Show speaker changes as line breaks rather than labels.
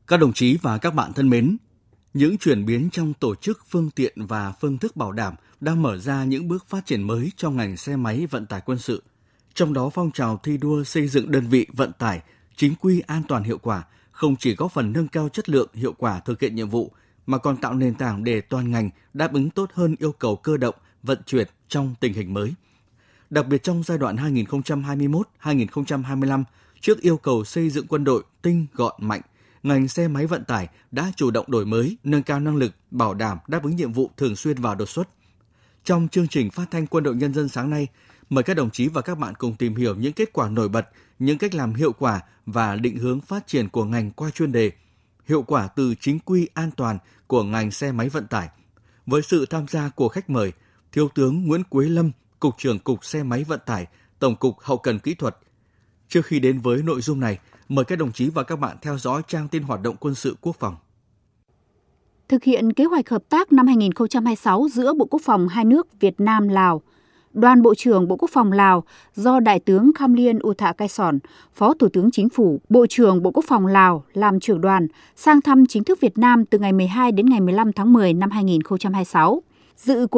Các đồng chí và các bạn thân mến, những chuyển biến trong tổ chức, phương tiện và phương thức bảo đảm đang mở ra những bước phát triển mới cho ngành xe máy vận tải quân sự. Trong đó, phong trào thi đua xây dựng đơn vị vận tải chính quy, an toàn, hiệu quả không chỉ góp phần nâng cao chất lượng, hiệu quả thực hiện nhiệm vụ, mà còn tạo nền tảng để toàn ngành đáp ứng tốt hơn yêu cầu cơ động, vận chuyển trong tình hình mới. Đặc biệt trong giai đoạn 2021-2025, trước yêu cầu xây dựng quân đội tinh, gọn, mạnh, ngành xe máy vận tải đã chủ động đổi mới, nâng cao năng lực, bảo đảm đáp ứng nhiệm vụ thường xuyên và đột xuất. Trong chương trình phát thanh Quân đội Nhân dân sáng nay, mời các đồng chí và các bạn cùng tìm hiểu những kết quả nổi bật, những cách làm hiệu quả và định hướng phát triển của ngành qua chuyên đề hiệu quả từ chính quy, an toàn của ngành xe máy vận tải. Với sự tham gia của khách mời, Thiếu tướng Nguyễn Quế Lâm, Cục trưởng Cục Xe máy Vận tải, Tổng cục Hậu cần Kỹ thuật. Trước khi đến với nội dung này, mời các đồng chí và các bạn theo dõi trang tin hoạt động quân sự quốc phòng.
Thực hiện kế hoạch hợp tác năm 2026 giữa Bộ Quốc phòng hai nước Việt Nam-Lào, Đoàn Bộ trưởng Bộ Quốc phòng Lào do Đại tướng Khamluan Uthakaison, Phó Thủ tướng Chính phủ, Bộ trưởng Bộ Quốc phòng Lào làm trưởng đoàn sang thăm chính thức Việt Nam từ ngày 12 đến ngày 15 tháng 10 năm 2026. Dự